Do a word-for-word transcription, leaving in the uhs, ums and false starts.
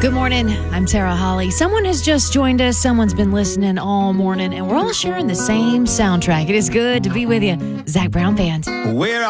Good morning. I'm Tara Holly. Someone has just joined us. Someone's been listening all morning, and we're all sharing the same soundtrack. It is good to be with you. Zach Brown Band. We're